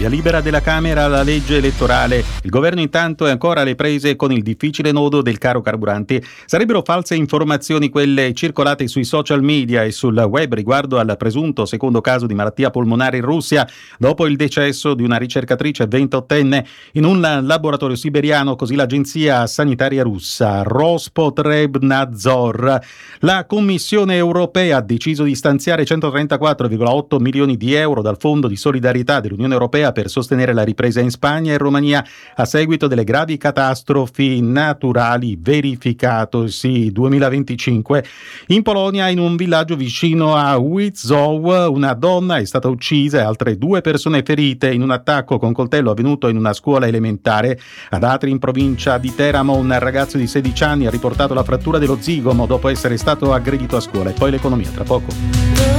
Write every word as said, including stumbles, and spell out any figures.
via libera della Camera alla legge elettorale. Il governo intanto è ancora alle prese con il difficile nodo del caro carburanti. Sarebbero false informazioni quelle circolate sui social media e sul web riguardo al presunto secondo caso di malattia polmonare in Russia dopo il decesso di una ricercatrice ventottenne in un laboratorio siberiano, così l'agenzia sanitaria russa Rospotrebnadzor. La Commissione europea ha deciso di stanziare centotrentaquattro virgola otto milioni di euro dal Fondo di solidarietà dell'Unione Europea per sostenere la ripresa in Spagna e Romania a seguito delle gravi catastrofi naturali verificatosi duemilaventicinque. In Polonia, in un villaggio vicino a Witzow, una donna è stata uccisa e altre due persone ferite in un attacco con coltello avvenuto in una scuola elementare. Ad Atri, in provincia di Teramo, un ragazzo di sedici anni ha riportato la frattura dello zigomo dopo essere stato aggredito a scuola. E poi l'economia, tra poco.